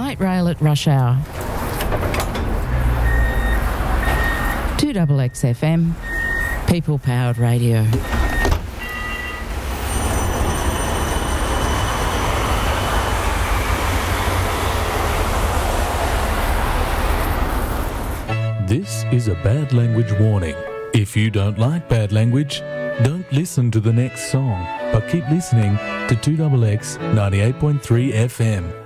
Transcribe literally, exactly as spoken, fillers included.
Light rail at rush hour. two X X F M, people-powered radio. This is a bad language warning. If you don't like bad language, don't listen to the next song, but keep listening to two X X ninety-eight point three F M.